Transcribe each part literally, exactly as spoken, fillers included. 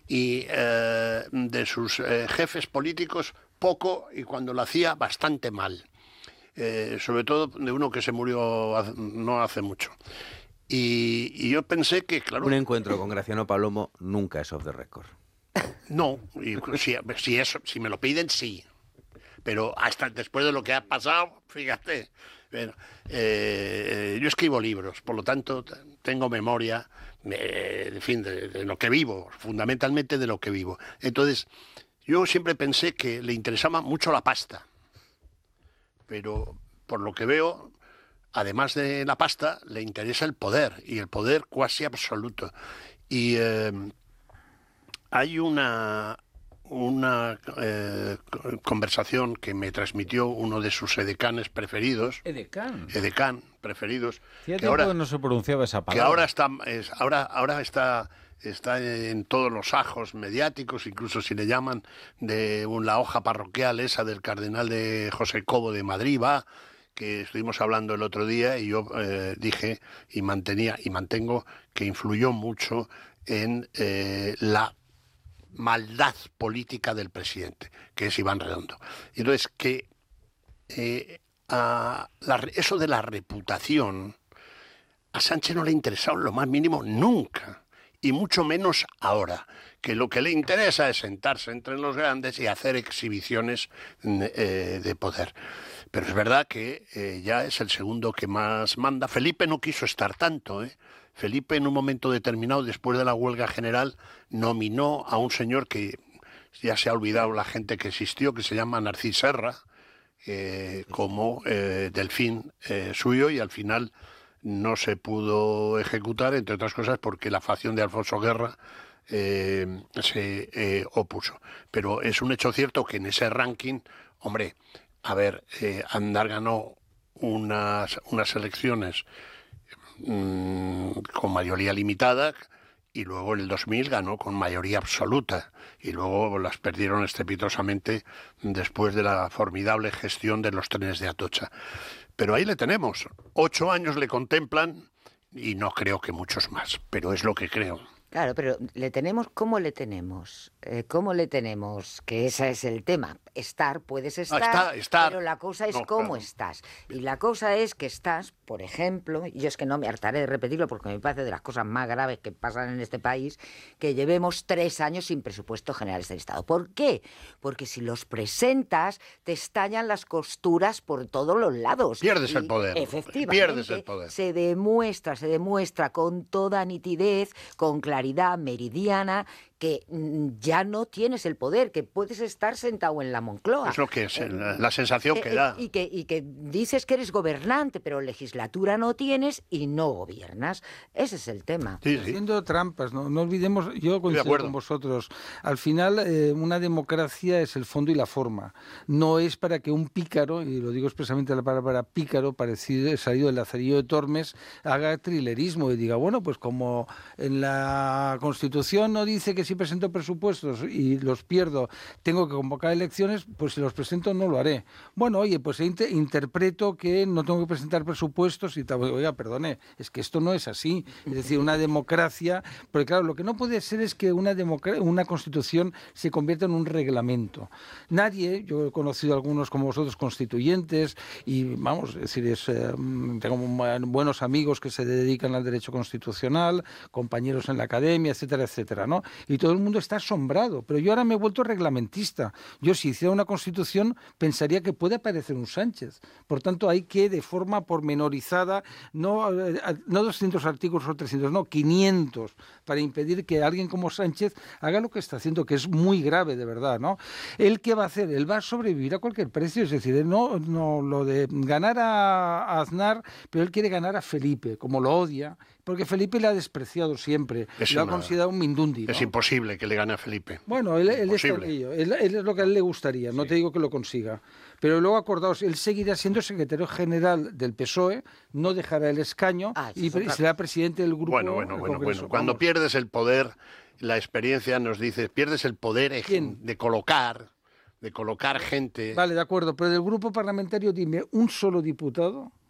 y eh, de sus eh, jefes políticos poco, y cuando lo hacía bastante mal. Eh, sobre todo de uno que se murió hace, no hace mucho. Y, y yo pensé que, claro... Un encuentro con Graciano Palomo nunca es off the record. No, y si, si, eso, si me lo piden, sí. Pero hasta después de lo que ha pasado, fíjate. Bueno, eh, yo escribo libros, por lo tanto tengo memoria, eh, en fin, de, de lo que vivo, fundamentalmente de lo que vivo. Entonces, yo siempre pensé que le interesaba mucho la pasta. Pero por lo que veo, además de la pasta, le interesa el poder, y el poder cuasi absoluto. Y eh, hay una, una eh, conversación que me transmitió uno de sus edecanes preferidos. ¿Edecán? Edecán preferidos. Fíjate que ahora no se pronunciaba esa palabra. Que ahora está, es, ahora, ahora está... está en todos los ajos mediáticos, incluso si le llaman de la hoja parroquial esa del cardenal de José Cobo de Madrid, va, que estuvimos hablando el otro día, y yo eh, dije y mantenía y mantengo que influyó mucho en eh, la maldad política del presidente, que es Iván Redondo. Y entonces que eh, a la, eso de la reputación a Sánchez no le ha interesado en lo más mínimo nunca. Y mucho menos ahora, que lo que le interesa es sentarse entre los grandes y hacer exhibiciones eh, de poder. Pero es verdad que eh, ya es el segundo que más manda. Felipe no quiso estar tanto, ¿eh? Felipe, en un momento determinado, después de la huelga general, nominó a un señor que ya se ha olvidado la gente que existió, que se llama Narcís Serra, eh, como eh, delfín eh, suyo, y al final no se pudo ejecutar, entre otras cosas porque la facción de Alfonso Guerra eh, se eh, opuso. Pero es un hecho cierto que en ese ranking, hombre, a ver, eh, Aznar ganó unas, unas elecciones mmm, con mayoría limitada, y luego en el dos mil ganó con mayoría absoluta, y luego las perdieron estrepitosamente después de la formidable gestión de los trenes de Atocha. Pero ahí le tenemos. Ocho años le contemplan y no creo que muchos más, pero es lo que creo. Claro, pero le tenemos, ¿cómo le tenemos? Eh, ¿Cómo le tenemos? Que ese es el tema. Estar, puedes estar, ah, está, estar. pero la cosa es no, cómo claro. estás. Y la cosa es que estás, por ejemplo, y yo es que no me hartaré de repetirlo porque me parece de las cosas más graves que pasan en este país, que llevemos tres años sin presupuestos generales del Estado. ¿Por qué? Porque si los presentas, te estallan las costuras por todos los lados. Pierdes y el poder. Efectivamente, Pierdes el poder. Se demuestra, se demuestra con toda nitidez, con claridad meridiana, que ya no tienes el poder, que puedes estar sentado en la Moncloa. Es lo que es eh, la, la sensación eh, que eh, da. Y que, y que dices que eres gobernante, pero legislatura no tienes y no gobiernas. Ese es el tema. Sí, sí. Haciendo trampas, ¿no? No olvidemos, yo coincido con vosotros, al final eh, una democracia es el fondo y la forma. No es para que un pícaro, y lo digo expresamente la palabra pícaro, parecido, salido del Lazarillo de Tormes, haga trilerismo y diga, bueno, pues como en la Constitución no dice que si presento presupuestos y los pierdo, tengo que convocar elecciones, pues si los presento no lo haré. Bueno, oye, pues inter interpreto que no tengo que presentar presupuestos y tal. Oiga, perdone, es que esto no es así. Es decir, una democracia, porque claro, lo que no puede ser es que una, una Constitución se convierta en un reglamento. Nadie, yo he conocido a algunos como vosotros constituyentes y vamos, es decir, es, eh, tengo buenos amigos que se dedican al derecho constitucional, compañeros en la academia, etcétera, etcétera, ¿no? Y todo el mundo está asombrado, pero yo ahora me he vuelto reglamentista. Yo si hiciera una Constitución pensaría que puede aparecer un Sánchez. Por tanto, hay que de forma pormenorizada, no, no doscientos artículos o trescientos, no, quinientos, para impedir que alguien como Sánchez haga lo que está haciendo, que es muy grave, de verdad, ¿no? ¿Él qué va a hacer? Él va a sobrevivir a cualquier precio, es decir, él no, no lo de ganar a, a Aznar, pero él quiere ganar a Felipe, como lo odia, porque Felipe le ha despreciado siempre, es lo una, ha considerado un mindundi, ¿no? Es imposible que le gane a Felipe. Bueno, él, él está en ello, él, él es lo que a él le gustaría, no sí. te digo que lo consiga. Pero luego acordaos, él seguirá siendo secretario general del P S O E, no dejará el escaño ah, y claro. será presidente del grupo. Bueno, bueno, bueno, bueno. Cuando Vamos. pierdes el poder, la experiencia nos dice, pierdes el poder ¿Quién? de colocar, de colocar gente. Vale, de acuerdo, pero del grupo parlamentario dime un solo diputado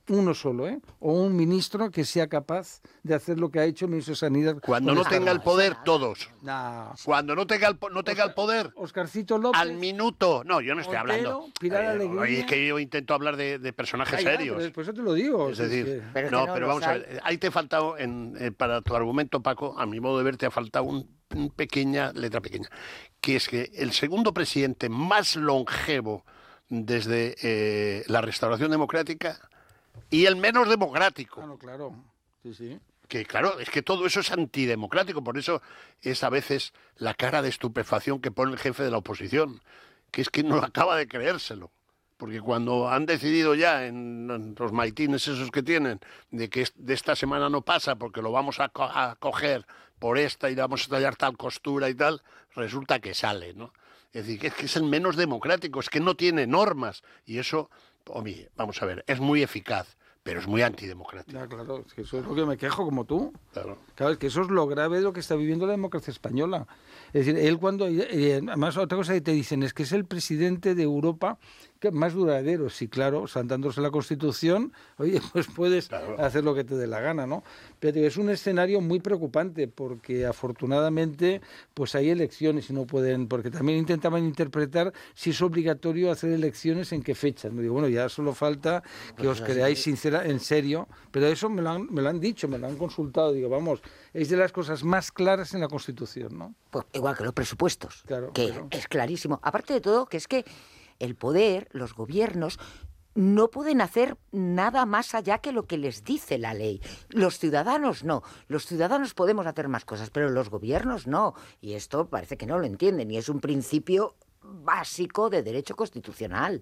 uno solo, ¿eh? O un ministro que sea capaz de hacer lo que ha hecho el ministro de Sanidad. Cuando no tenga el poder, todos. No. Cuando no tenga el, no tenga el poder, Oscarcito López. al minuto. No, yo no estoy Montero, hablando. Pilar Eh, Alegría. oye, es que yo intento hablar de, de personajes Ah, ya, serios. pero por eso te lo digo. Es si es decir, que- Pero es no, que no pero los vamos a hay. ver. Ahí te ha faltado, en, eh, para tu argumento, Paco, a mi modo de ver, te ha faltado un, un pequeña letra pequeña, que es que el segundo presidente más longevo desde eh, la restauración democrática y el menos democrático. Ah, no, claro. Sí, sí. Que claro, es que todo eso es antidemocrático, por eso es a veces la cara de estupefacción que pone el jefe de la oposición, que es que no acaba de creérselo. Porque cuando han decidido ya en, en los maitines esos que tienen, de que es- de esta semana no pasa porque lo vamos a, co- a coger por esta y le vamos a tallar tal costura y tal, resulta que sale, ¿no? Es decir, que es que es el menos democrático, es que no tiene normas. Y eso, hombre, vamos a ver, es muy eficaz, pero es muy antidemocrático. Ya, claro, es que eso es lo que me quejo, como tú. Claro. Claro, es que eso es lo grave de lo que está viviendo la democracia española. Es decir, él cuando... eh, además, otra cosa que te dicen es que es el presidente de Europa que más duradero. Sí, claro, saltándose la Constitución, oye, pues puedes Claro. hacer lo que te dé la gana, ¿no? Pero es un escenario muy preocupante porque afortunadamente pues hay elecciones y no pueden... Porque también intentaban interpretar si es obligatorio hacer elecciones en qué fechas. Me digo, bueno, ya solo falta que os creáis sincera, en serio. Pero eso me lo, han, me lo han dicho, me lo han consultado. Digo, vamos, es de las cosas más claras en la Constitución, ¿no? Pues igual que los presupuestos, Claro, que pero- es clarísimo. Aparte de todo, que es que el poder, los gobiernos, no pueden hacer nada más allá que lo que les dice la ley. Los ciudadanos no. Los ciudadanos podemos hacer más cosas, pero los gobiernos no. Y esto parece que no lo entienden. Y es un principio básico de derecho constitucional.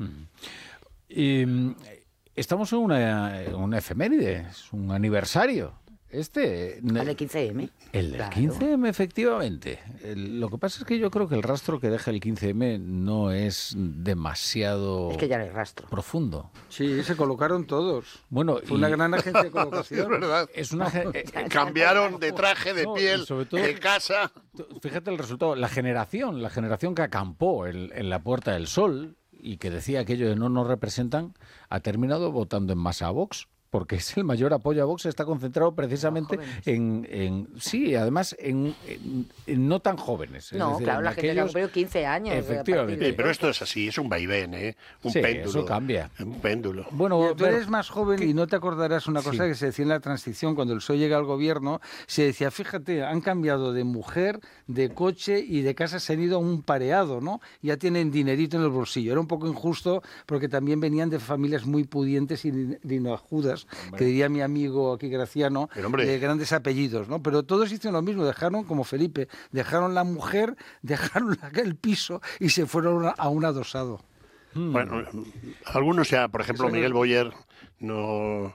Y mm, estamos en una, una efeméride, es un aniversario. Este. El de quince eme. El del Claro. quince eme, efectivamente. El- lo que pasa es que yo creo que el rastro que deja el quince eme no es demasiado Es que ya no hay rastro. profundo. Sí, se colocaron todos. Bueno, Fue y- una gran agencia de Es colocación. verdad. Es una. ge- eh, Eh, Cambiaron de traje, de No, y piel, sobre todo- de casa. Fíjate el resultado. La generación, la generación que acampó en, en la Puerta del Sol y que decía aquello de no nos representan, ha terminado votando en masa a Vox. Porque es el mayor apoyo a Vox, está concentrado precisamente jóvenes. en, en. Sí, además, en, en- en no tan jóvenes. es No, decir, claro, en la gente que ha aquellos- cumplido quince años. eh, a partir Efectivamente. de Sí, pero esto entonces. es así, es un vaivén, ¿eh? Un Sí, péndulo. eso cambia. Un péndulo. Bueno, Mira, tú Bert, eres más joven y no te acordarás una cosa Sí. que se decía en la transición, cuando el P S O E llega al gobierno, se decía, fíjate, han cambiado de mujer, de coche y de casa, se han ido a un pareado, ¿no? Ya tienen dinerito en el bolsillo. Era un poco injusto porque también venían de familias muy pudientes y din- dinajudas, que diría mi amigo aquí Graciano, Pero, hombre. de grandes apellidos, ¿no? Pero todos hicieron lo mismo, dejaron, como Felipe, dejaron la mujer, dejaron la- el piso y se fueron a, a un adosado. Bueno, algunos ya, por ejemplo, Eso no- Miguel Boyer no,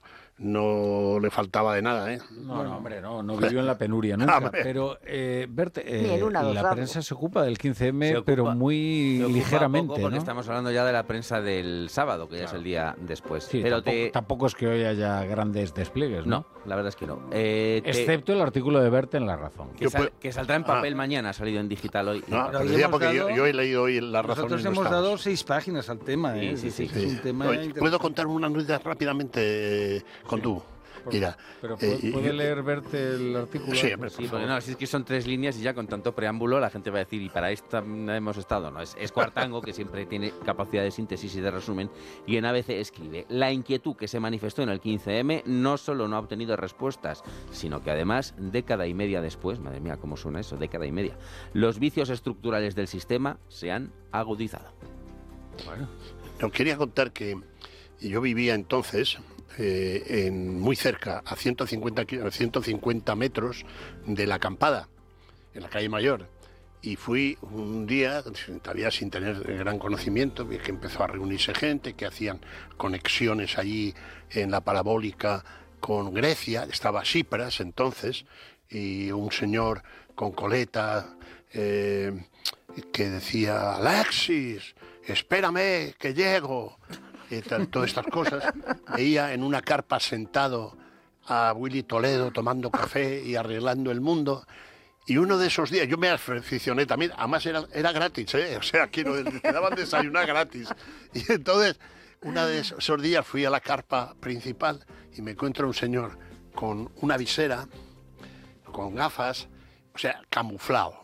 no le faltaba de nada, ¿eh? No, no, hombre, no, no vivió en la penuria nunca. Hombre. Pero, eh, Bert, eh, Ni en una la dosado. prensa se ocupa del quince eme, Se ocupa- pero muy Se ocupa ligeramente, poco porque ¿no? estamos hablando ya de la prensa del sábado, que ya es el día después. Sí, pero tampoco, te... tampoco es que hoy haya grandes despliegues, ¿no? No, la verdad es que no. Eh, te- Excepto el artículo de Bert en La Razón. que, Yo sal- puedo- que saldrá en papel Ah. mañana, ha salido en digital hoy. No, Pero pero hoy decía hemos porque yo, dado- yo he leído hoy la razón. Nosotros y no hemos estamos. dado seis páginas al tema, ¿eh? Sí, sí, Es sí. decir, Es un tema Oye, interesante. ¿puedo contar una noticia rápidamente eh, con tú? Mira, Pero eh, ¿puede, puede yo- leer Bert el artículo? Sí, hombre, Sí, por porque favor. no, si es que son tres líneas y ya con tanto preámbulo la gente va a decir, y para esta no hemos estado, no, es, es Cuartango, que siempre tiene capacidad de síntesis y de resumen, y en A B C escribe, la inquietud que se manifestó en el quince eme no solo no ha obtenido respuestas, sino que además, década y media después, madre mía, cómo suena eso, década y media, los vicios estructurales del sistema se han agudizado. Bueno, Os quería contar que yo vivía entonces eh, en, muy cerca, a ciento cincuenta, ki- a ciento cincuenta metros de la acampada, en la calle Mayor. Y fui un día, todavía sin tener gran conocimiento, vi que empezó a reunirse gente, que hacían conexiones allí en la parabólica con Grecia, estaba Tsipras entonces, y un señor con coleta eh, que decía, Alexis, espérame, que llego, y tal, todas estas cosas. Veía en una carpa sentado a Willy Toledo tomando café y arreglando el mundo. Y uno de esos días, yo me aficioné también, además era, era gratis, ¿eh? O sea, quiero, te daban desayunar gratis. Y entonces, una de esos días fui a la carpa principal y me encuentro un señor con una visera, con gafas, o sea, camuflado.